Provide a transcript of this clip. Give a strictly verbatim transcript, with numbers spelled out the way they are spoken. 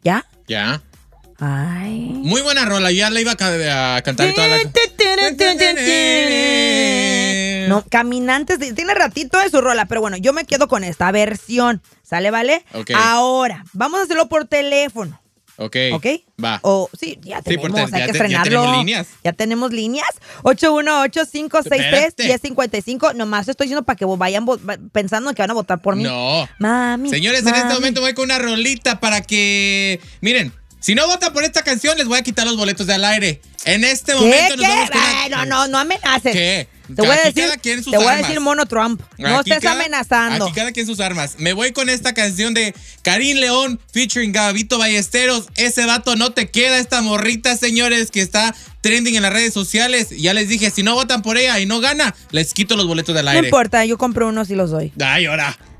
¿Ya? Ya. Ay. Muy buena rola, ya la iba a, ca- a cantar toda la... No, Caminantes, tiene ratito de su rola, pero bueno, yo me quedo con esta versión, ¿sale, vale? Ok. Ahora, vamos a hacerlo por teléfono. Ok. ¿Ok? Va. O, sí, ya Sí, tenemos, por te- hay ya que te- ya estrenarlo. tenemos líneas. Ya tenemos líneas. ocho uno ocho, cinco seis tres, Espérate. uno cero cinco cinco. Nomás estoy diciendo para que vayan vo- pensando que van a votar por mí. No. Mami. Señores, mami. en este momento voy con una rolita para que... Miren, si no votan por esta canción, les voy a quitar los boletos de al aire. En este ¿Qué? momento nos ¿Qué? vamos con Ay, una... no, no, no amenaces. ¿Qué? Te voy a Aquí decir, cada quien sus te voy a armas. decir mono Trump. No Aquí estés cada- amenazando. Aquí cada quien sus armas. Me voy con esta canción de Karim León featuring Gabito Ballesteros. Ese vato no te queda, esta morrita, señores, que está trending en las redes sociales. Ya les dije, si no votan por ella y no gana, les quito los boletos del No aire. importa, yo compro unos y los doy. Ay, ahora.